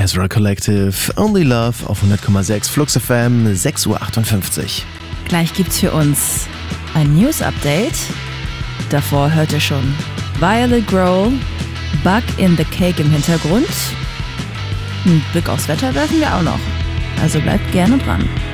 Ezra Collective, Only Love auf 100,6 Flux FM, 6:58 Uhr. Gleich gibt's für uns ein News-Update. Davor hört ihr schon Violet Grohl, Bug in the Cake im Hintergrund. Einen Blick aufs Wetter werfen wir auch noch. Also bleibt gerne dran.